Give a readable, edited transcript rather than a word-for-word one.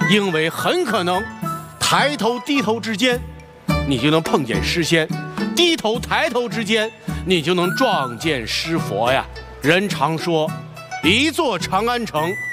因为很可能抬头低头之间，你就能碰见诗仙；低头抬头之间，你就能撞见诗佛呀。人常说，一座长安城，